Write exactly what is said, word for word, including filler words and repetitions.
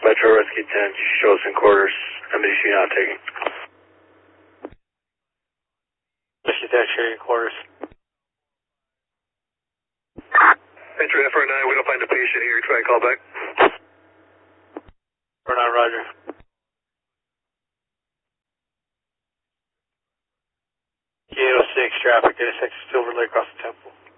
Metro Rescue ten, show us in quarters, M D C not taking. Rescue ten, show you in quarters. Metro F R nine, we don't find a patient here, try and call back. F R nine, roger. eight oh six, traffic, intersection Silver Lake across the Temple.